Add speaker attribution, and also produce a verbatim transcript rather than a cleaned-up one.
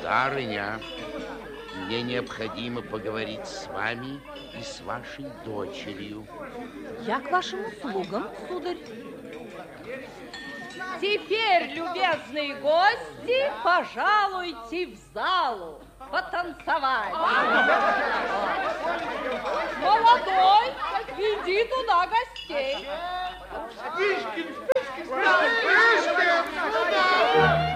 Speaker 1: Сударыня, мне необходимо поговорить с вами и с вашей дочерью.
Speaker 2: Я к вашим услугам, сударь.
Speaker 3: Теперь, любезные гости, пожалуйте в залу потанцевать. Молодой, веди туда гостей.
Speaker 4: Спичкин, Спичкин, Спичкин, сюда!